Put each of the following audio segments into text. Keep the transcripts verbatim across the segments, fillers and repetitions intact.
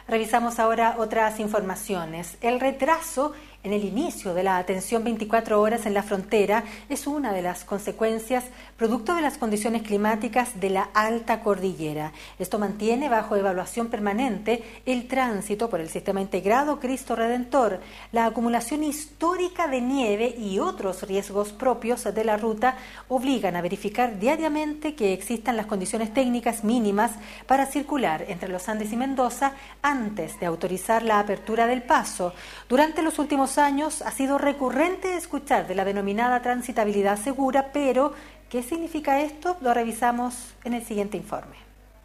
Revisamos ahora otras informaciones. El retraso en el inicio de la atención veinticuatro horas en la frontera es una de las consecuencias producto de las condiciones climáticas de la alta cordillera. Esto mantiene bajo evaluación permanente el tránsito por el sistema integrado Cristo Redentor. La acumulación histórica de nieve y otros riesgos propios de la ruta obligan a verificar diariamente que existan las condiciones técnicas mínimas para circular entre los Andes y Mendoza antes de autorizar la apertura del paso. Durante los últimos años ha sido recurrente escuchar de la denominada transitabilidad segura, pero ¿qué significa esto? Lo revisamos en el siguiente informe.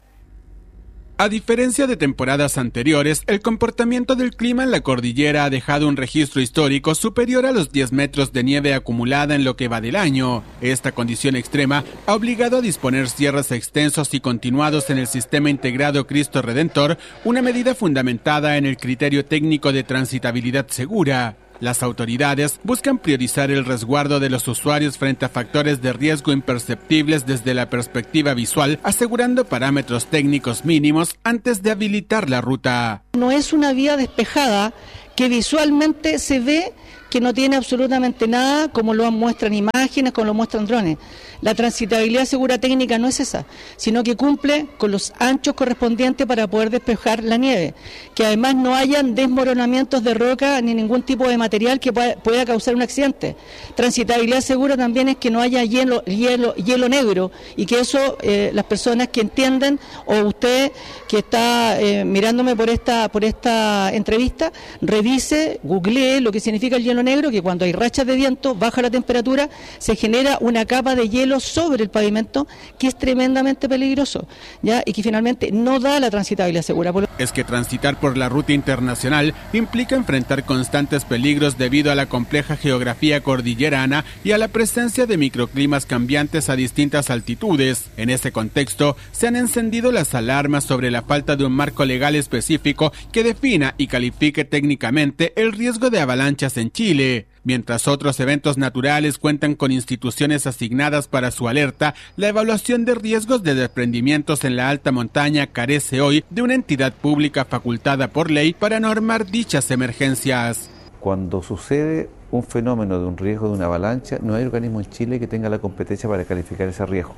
A diferencia de temporadas anteriores, el comportamiento del clima en la cordillera ha dejado un registro histórico superior a los diez metros de nieve acumulada en lo que va del año. Esta condición extrema ha obligado a disponer cierres extensos y continuados en el sistema integrado Cristo Redentor, una medida fundamentada en el criterio técnico de transitabilidad segura. Las autoridades buscan priorizar el resguardo de los usuarios frente a factores de riesgo imperceptibles desde la perspectiva visual, asegurando parámetros técnicos mínimos antes de habilitar la ruta. No es una vía despejada que visualmente se ve que no tiene absolutamente nada, como lo muestran imágenes, como lo muestran drones. La transitabilidad segura técnica no es esa, sino que cumple con los anchos correspondientes para poder despejar la nieve, que además no hayan desmoronamientos de roca ni ningún tipo de material que pueda, pueda causar un accidente. Transitabilidad segura también es que no haya hielo, hielo, hielo negro, y que eso eh, las personas que entienden, o usted que está eh, mirándome por esta, por esta entrevista, revise, googlee lo que significa el hielo negro, que cuando hay rachas de viento, baja la temperatura, se genera una capa de hielo sobre el pavimento que es tremendamente peligroso, ¿ya? Y que finalmente no da la transitabilidad segura. Es que transitar por la ruta internacional implica enfrentar constantes peligros debido a la compleja geografía cordillerana y a la presencia de microclimas cambiantes a distintas altitudes. En ese contexto, se han encendido las alarmas sobre la falta de un marco legal específico que defina y califique técnicamente el riesgo de avalanchas en Chile. Mientras otros eventos naturales cuentan con instituciones asignadas para su alerta, la evaluación de riesgos de desprendimientos en la alta montaña carece hoy de una entidad pública facultada por ley para normar dichas emergencias. Cuando sucede un fenómeno de un riesgo de una avalancha, no hay organismo en Chile que tenga la competencia para calificar ese riesgo.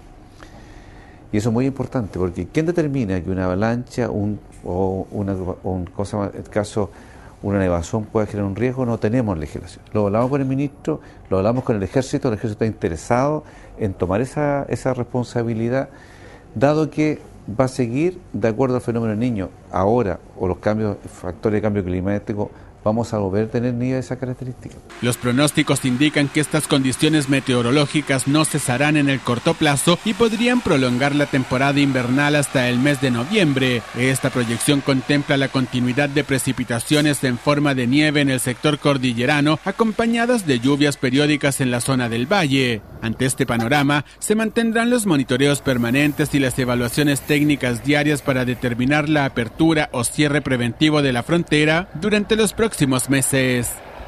Y eso es muy importante, porque ¿quién determina que una avalancha un, o una o un cosa, el caso una nevazón puede generar un riesgo? No tenemos legislación. Lo hablamos con el ministro, lo hablamos con el ejército, el ejército está interesado en tomar esa, esa responsabilidad, dado que va a seguir de acuerdo al fenómeno del Niño. Ahora, o los cambios, factores de cambio climático, vamos a volver a tener nieve de esa característica. Los pronósticos indican que estas condiciones meteorológicas no cesarán en el corto plazo y podrían prolongar la temporada invernal hasta el mes de noviembre. Esta proyección contempla la continuidad de precipitaciones en forma de nieve en el sector cordillerano, acompañadas de lluvias periódicas en la zona del valle. Ante este panorama, se mantendrán los monitoreos permanentes y las evaluaciones técnicas diarias para determinar la apertura o cierre preventivo de la frontera durante los próximos próximos meses.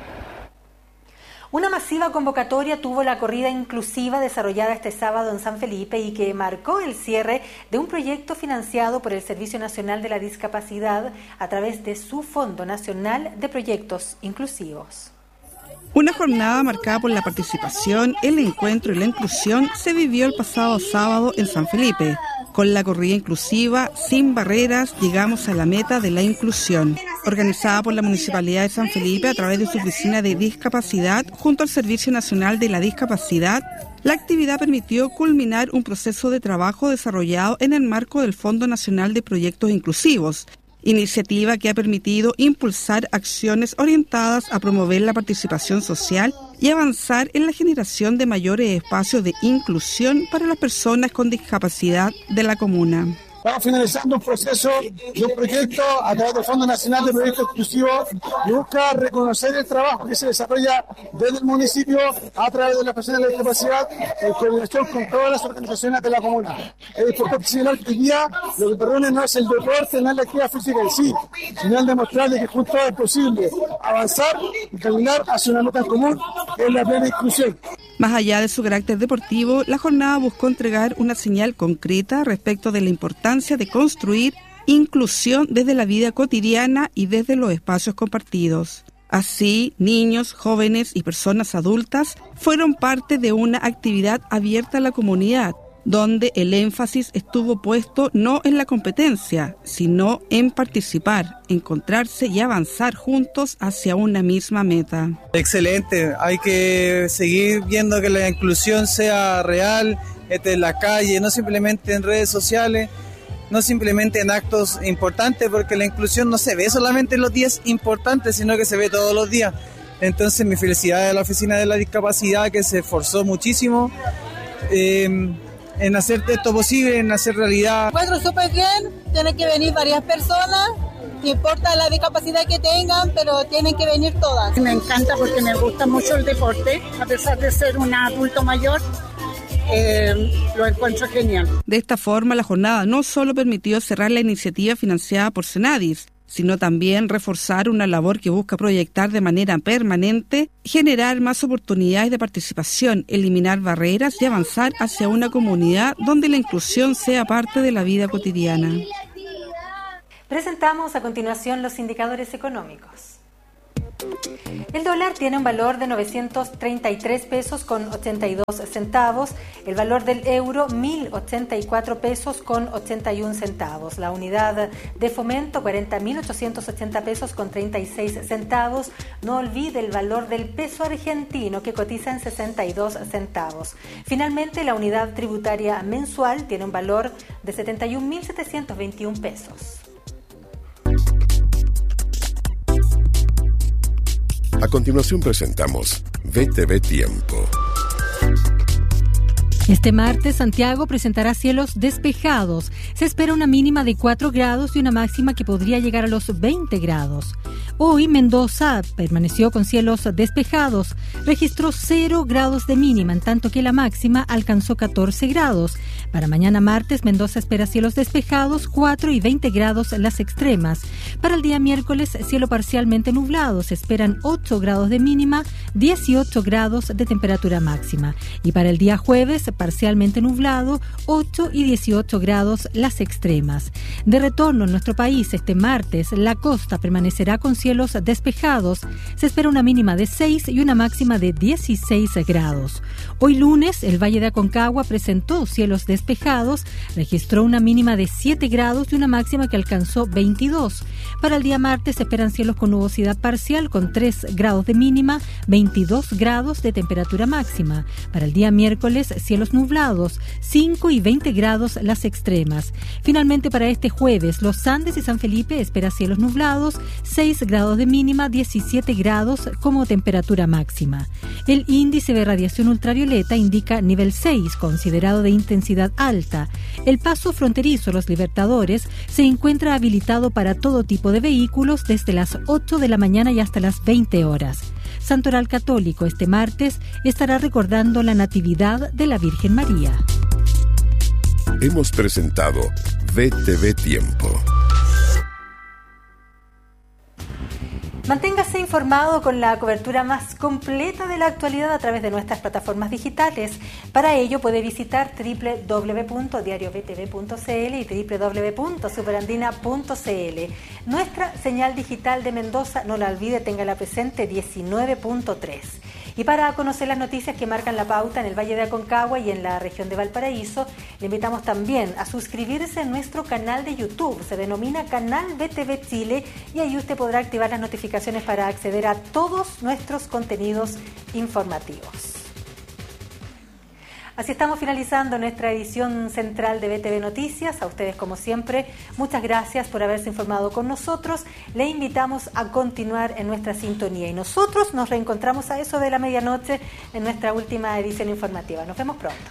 Una masiva convocatoria tuvo la corrida inclusiva desarrollada este sábado en San Felipe y que marcó el cierre de un proyecto financiado por el Servicio Nacional de la Discapacidad a través de su Fondo Nacional de Proyectos Inclusivos. Una jornada marcada por la participación, el encuentro y la inclusión se vivió el pasado sábado en San Felipe. Con la corrida inclusiva, sin barreras, llegamos a la meta de la inclusión. Organizada por la Municipalidad de San Felipe a través de su oficina de discapacidad, junto al Servicio Nacional de la Discapacidad, la actividad permitió culminar un proceso de trabajo desarrollado en el marco del Fondo Nacional de Proyectos Inclusivos, iniciativa que ha permitido impulsar acciones orientadas a promover la participación social y avanzar en la generación de mayores espacios de inclusión para las personas con discapacidad de la comuna. Estamos finalizando un proceso de un proyecto a través del Fondo Nacional de Proyectos Exclusivos que busca reconocer el trabajo que se desarrolla desde el municipio a través de las personas de la discapacidad en coordinación con todas las organizaciones de la comuna. Es importante señalar que hoy día lo que perdone no es el deporte, no es la actividad física en sí, sino el demostrarle que juntos es posible avanzar y caminar hacia una meta en común, que es la plena inclusión. Más allá de su carácter deportivo, la jornada buscó entregar una señal concreta respecto de la importancia de construir inclusión desde la vida cotidiana y desde los espacios compartidos. Así, niños, jóvenes y personas adultas fueron parte de una actividad abierta a la comunidad, donde el énfasis estuvo puesto no en la competencia, sino en participar, encontrarse y avanzar juntos hacia una misma meta. Excelente, hay que seguir viendo que la inclusión sea real, en la calle, no simplemente en redes sociales, no simplemente en actos importantes, porque la inclusión no se ve solamente en los días importantes, sino que se ve todos los días. Entonces, mi felicidad a la Oficina de la Discapacidad, que se esforzó muchísimo eh, en hacer esto posible, en hacer realidad. Encuentro súper bien, tienen que venir varias personas, no importa la discapacidad que tengan, pero tienen que venir todas. Me encanta porque me gusta mucho el deporte, a pesar de ser un adulto mayor. Eh, lo encuentro genial. De esta forma, la jornada no solo permitió cerrar la iniciativa financiada por Senadis, sino también reforzar una labor que busca proyectar de manera permanente, generar más oportunidades de participación, eliminar barreras y avanzar hacia una comunidad donde la inclusión sea parte de la vida cotidiana. Presentamos a continuación los indicadores económicos. El dólar tiene un valor de novecientos treinta y tres pesos con ochenta y dos centavos, el valor del euro mil ochenta y cuatro pesos con ochenta y un centavos, la unidad de fomento cuarenta mil ochocientos ochenta pesos con treinta y seis centavos. No olvide el valor del peso argentino que cotiza en sesenta y dos centavos. Finalmente, la unidad tributaria mensual tiene un valor de setenta y un mil setecientos veintiún pesos. A continuación presentamos V T V Tiempo. Este martes, Santiago presentará cielos despejados. Se espera una mínima de cuatro grados y una máxima que podría llegar a los veinte grados. Hoy, Mendoza permaneció con cielos despejados. Registró cero grados de mínima, en tanto que la máxima alcanzó catorce grados. Para mañana martes, Mendoza espera cielos despejados, cuatro y veinte grados las extremas. Para el día miércoles, cielo parcialmente nublado. Se esperan ocho grados de mínima, dieciocho grados de temperatura máxima. Y para el día jueves, parcialmente nublado, ocho y dieciocho grados las extremas. De retorno en nuestro país este martes, la costa permanecerá con cielos despejados. Se espera una mínima de seis y una máxima de dieciséis grados. Hoy lunes, el Valle de Aconcagua presentó cielos despejados, registró una mínima de siete grados y una máxima que alcanzó veintidós. Para el día martes se esperan cielos con nubosidad parcial con tres grados de mínima, veintidós grados de temperatura máxima. Para el día miércoles, cielos nublados, cinco y veinte grados las extremas. Finalmente, para este jueves, Los Andes y San Felipe espera cielos nublados, seis grados de mínima, diecisiete grados como temperatura máxima. El índice de radiación ultravioleta indica nivel seis, considerado de intensidad alta. El paso fronterizo Los Libertadores se encuentra habilitado para todo tipo de vehículos desde las ocho de la mañana y hasta las veinte horas. Santoral Católico este martes estará recordando la Natividad de la Virgen María. Hemos presentado V T V Tiempo. Manténgase informado con la cobertura más completa de la actualidad a través de nuestras plataformas digitales. Para ello puede visitar doble u doble u doble u punto diario v t v punto c l y doble u doble u doble u punto superandina punto c l. Nuestra señal digital de Mendoza, no la olvide, téngala presente, diecinueve punto tres. Y para conocer las noticias que marcan la pauta en el Valle de Aconcagua y en la región de Valparaíso, le invitamos también a suscribirse a nuestro canal de YouTube. Se denomina Canal V T V Chile y ahí usted podrá activar las notificaciones para acceder a todos nuestros contenidos informativos. Así estamos finalizando nuestra edición central de V T V Noticias. A ustedes, como siempre, muchas gracias por haberse informado con nosotros. Le invitamos a continuar en nuestra sintonía y nosotros nos reencontramos a eso de la medianoche en nuestra última edición informativa. Nos vemos pronto.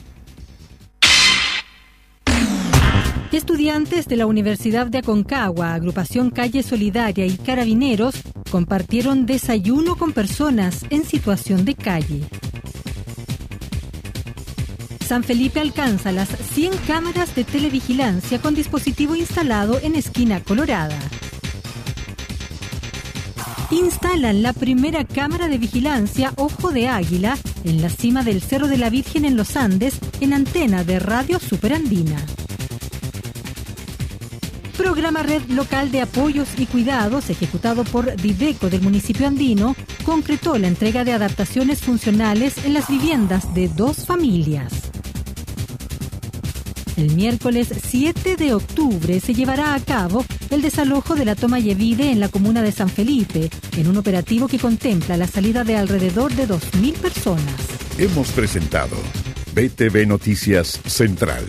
Estudiantes de la Universidad de Aconcagua, Agrupación Calle Solidaria y Carabineros compartieron desayuno con personas en situación de calle. San Felipe alcanza las cien cámaras de televigilancia con dispositivo instalado en Esquina Colorada. Instalan la primera cámara de vigilancia Ojo de Águila en la cima del Cerro de la Virgen en los Andes en antena de Radio Superandina. programa Red Local de Apoyos y Cuidados, ejecutado por Diveco del municipio andino, concretó la entrega de adaptaciones funcionales en las viviendas de dos familias. El miércoles siete de octubre se llevará a cabo el desalojo de la toma Yevide en la comuna de San Felipe, en un operativo que contempla la salida de alrededor de dos mil personas. Hemos presentado B T V Noticias Central.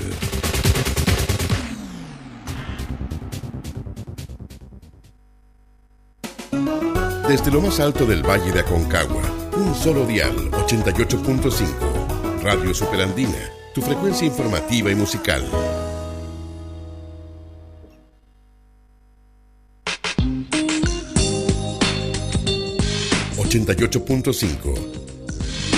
Desde lo más alto del Valle de Aconcagua, un solo dial, ochenta y ocho punto cinco. Radio Superandina, tu frecuencia informativa y musical. ochenta y ocho punto cinco.